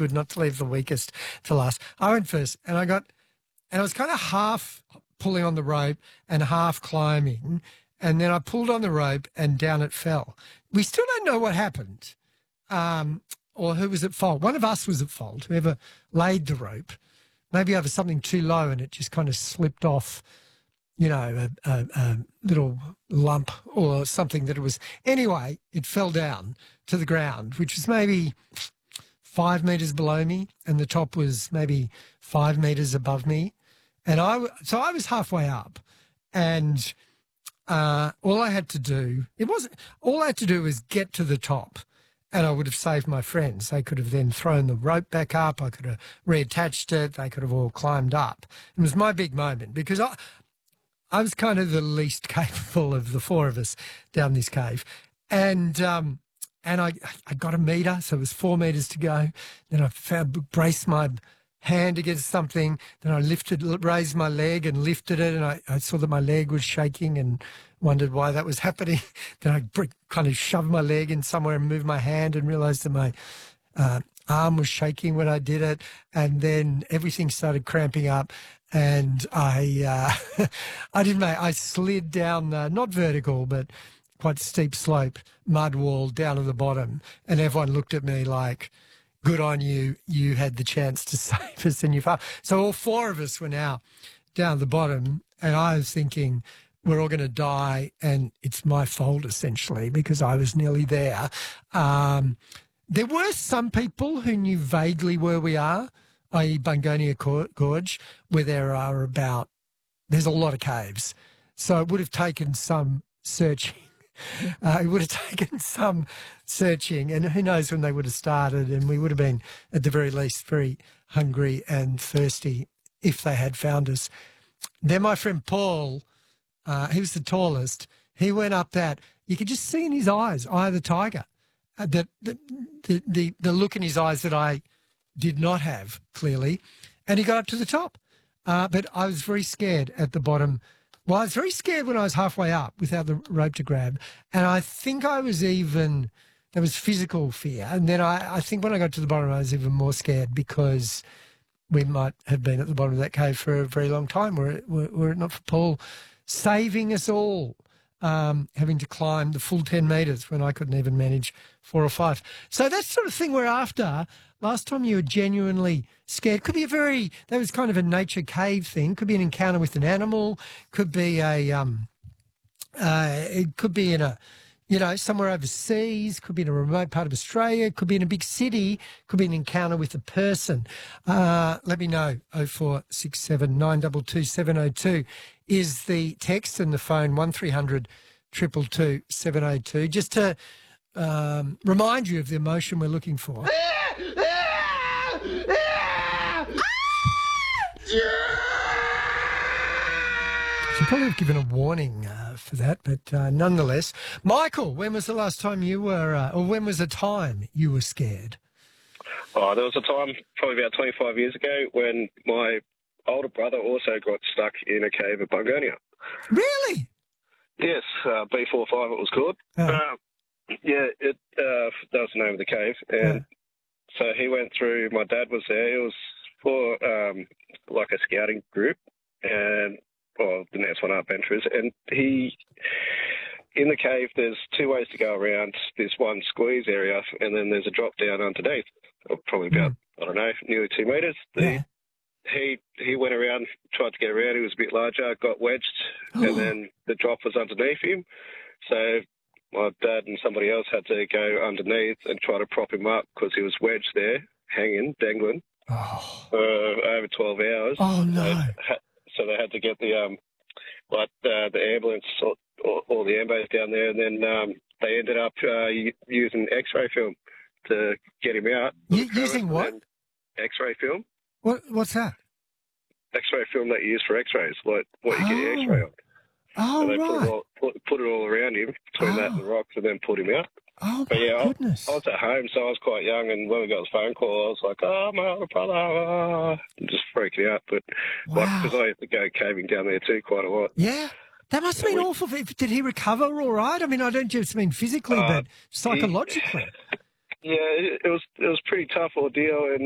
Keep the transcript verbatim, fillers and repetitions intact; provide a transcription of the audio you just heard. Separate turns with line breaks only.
good not to leave the weakest to last. I went first, and I got, and I was kind of half pulling on the rope and half climbing, and then I pulled on the rope and down it fell. We still don't know what happened, um, or who was at fault. One of us was at fault, whoever laid the rope. Maybe over something too low and it just kind of slipped off, you know, a, a, a little lump or something that it was. Anyway, it fell down to the ground, which was maybe five metres below me, and the top was maybe five metres above me. And I, so I was halfway up, and uh, all I had to do, it wasn't, all I had to do was get to the top, and I would have saved my friends. They could have then thrown the rope back up. I could have reattached it. They could have all climbed up. It was my big moment because I, I was kind of the least capable of the four of us down this cave. And um, and I, I got a metre, so it was four metres to go. Then I found, braced my hand against something. Then I lifted, raised my leg and lifted it, and I, I saw that my leg was shaking and wondered why that was happening. Then I kind of shoved my leg in somewhere and moved my hand and realised that my uh, arm was shaking when I did it. And then everything started cramping up, and I uh, I didn't make. I slid down, uh, not vertical, but quite steep slope, mud wall down to the bottom, and everyone looked at me like, good on you, you had the chance to save us and you failed. So all four of us were now down at the bottom, and I was thinking, we're all going to die, and it's my fault, essentially, because I was nearly there. Um, there were some people who knew vaguely where we are, that is. Bungonia Gorge, where there are about, there's a lot of caves. So it would have taken some searching. Uh, it would have taken some searching, and who knows when they would have started, and we would have been, at the very least, very hungry and thirsty if they had found us. Then my friend Paul, uh, he was the tallest, he went up that. You could just see in his eyes, Eye of the Tiger, uh, that the, the, the, the look in his eyes that I did not have, clearly, and he got up to the top. Uh, but I was very scared at the bottom. Well, I was very scared when I was halfway up without the rope to grab, and I think I was even, there was physical fear, and then I, I think when I got to the bottom I was even more scared because we might have been at the bottom of that cave for a very long time were it, were, were it not for Paul saving us all, um, having to climb the full ten metres when I couldn't even manage four or five. So that sort of thing we're after. Last time you were genuinely scared. Could be a very, that was kind of a nature cave thing. Could be an encounter with an animal. Could be a, um, uh, it could be in a, you know, somewhere overseas. Could be in a remote part of Australia. Could be in a big city. Could be an encounter with a person. Uh, let me know. oh four six seven, nine two two, seven oh two is the text, and the phone one three hundred, two two two, seven oh two. Just to um, remind you of the emotion we're looking for. Should probably have given a warning uh, for that, but uh, nonetheless. Michael, when was the last time you were, uh, or when was the time you were scared?
Oh, there was a time, probably about twenty-five years ago, when my older brother also got stuck in a cave at Bungonia.
Really?
Yes, uh, B forty-five it was called.
Oh.
Uh, yeah, it uh, that was the name of the cave, and
oh.
so he went through. My dad was there. It was for um, like a scouting group, and well, the next one up Adventurers, and he. In the cave, there's two ways to go around this one squeeze area, and then there's a drop down underneath, probably about, mm. I don't know, nearly two metres.
Yeah.
He he went around, tried to get around. He was a bit larger, got wedged, oh. and then the drop was underneath him. So my dad and somebody else had to go underneath and try to prop him up because he was wedged there, hanging, dangling,
oh.
for over twelve hours.
Oh, no.
So, so they had to get the, um, like, uh, the ambulance or All, all the ambos down there, and then um, they ended up uh, using X-ray film to get him out.
U- using what?
X-ray film.
What? What's that?
X-ray film that you use for X-rays, like what you oh. get your X-ray on.
Oh,
so they
right.
Put it, all, put, put it all around him, between oh. that and the rocks, and then put him out.
Oh,
but
my
yeah,
goodness.
I, I was at home, so I was quite young, and when we got the phone call, I was like, oh, my older brother, oh, just freaking out. But
wow.
like, because I had to go caving down there too quite a lot.
Yeah. That must have been awful. Did he recover all right? I mean, I don't just mean physically, uh, but psychologically.
He, yeah, it was it was a pretty tough ordeal, and